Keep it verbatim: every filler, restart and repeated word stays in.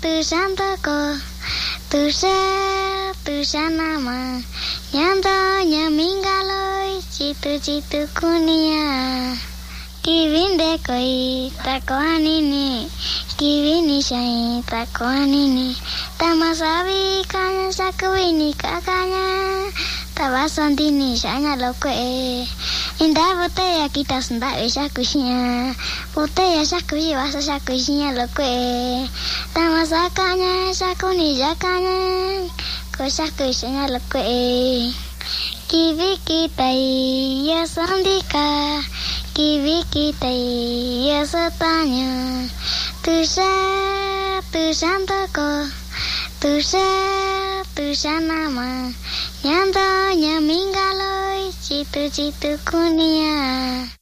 tulisan toko, tulisan nama, nyantanya minggaloi citu-citu kunia. Kivinde koi takoani ni, kivini shai takoani ni. Tamasabi kanya sakuini kakanya, tabasanti ni shanya lokwe. Indah botella kita senda bisa kusinya, botella sakusi basa sakusinya lokwe. Tamasakanya sakuni jakanya, ko sakusinya lokwe. Kivi kitai ya sandika, kivi kitai ya satanya. Tusa tusan toko, tusa tusan nama, nyantanya minggaloi citu-citu kunia.